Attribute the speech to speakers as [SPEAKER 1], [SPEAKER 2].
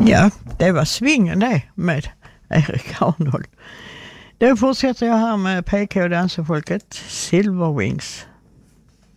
[SPEAKER 1] Ja, det var svingen det med Erik Arnold. Då fortsätter jag här med PK Dansefolket, Silverwings.